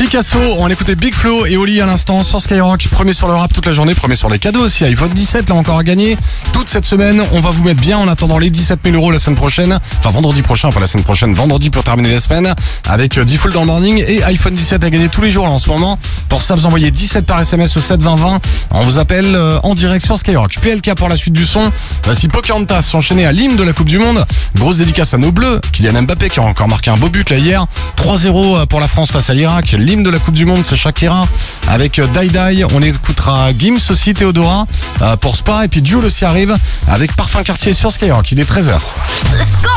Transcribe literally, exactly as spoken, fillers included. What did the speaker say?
Picasso, on écoutait Big Flo et Oli à l'instant sur Skyrock. Premier sur le rap toute la journée, premier sur les cadeaux aussi. iPhone dix-sept, là encore à gagner. Toute cette semaine, on va vous mettre bien en attendant les dix-sept mille euros la semaine prochaine. Enfin, vendredi prochain, pas la semaine prochaine, vendredi pour terminer la semaine. Avec dix full dans le morning et iPhone dix-sept à gagner tous les jours là en ce moment. Pour ça, vous envoyez dix-sept par S M S au sept vingt vingt. On vous appelle euh, en direct sur Skyrock. P L K pour la suite du son. Voici Pocahontas s'enchaîner à l'hymne de la Coupe du Monde. Grosse dédicace à nos bleus. Kylian Mbappé qui a encore marqué un beau but là hier. trois zéro pour la France face à l'Irak. L'hymne de la Coupe du Monde, c'est Shakira avec Dai Dai. On écoutera Gims aussi, Théodora euh, pour Spa. Et puis Jules aussi arrive avec Parfum Cartier sur Skyrock. Il est treize heures.